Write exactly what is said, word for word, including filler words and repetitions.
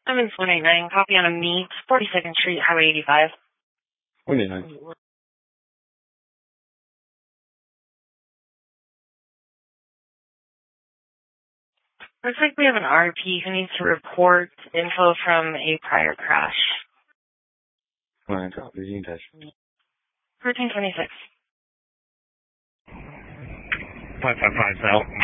I'm in one eighty-nine, copy on a meet, forty-second Street, Highway eighty-five. one eighty-nine. Looks like we have an R P who needs to report info from a prior crash. One copy, you can touch. thirteen twenty-six. five five five, Sal.